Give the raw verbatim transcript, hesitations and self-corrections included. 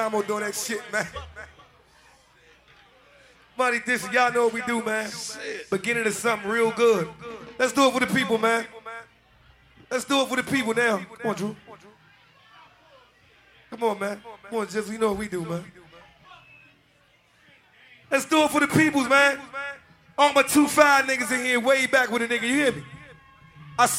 I'm gonna do that shit, man. Money this, y'all know what we do, man. Beginning of something real good. Let's do it for the people, man. Let's do it for the people now. Come on, Drew. Come on, man. Come on, Jizzle. You know what we do, man. Let's do it for the peoples, man. All my two five niggas in here way back with a nigga, you hear me?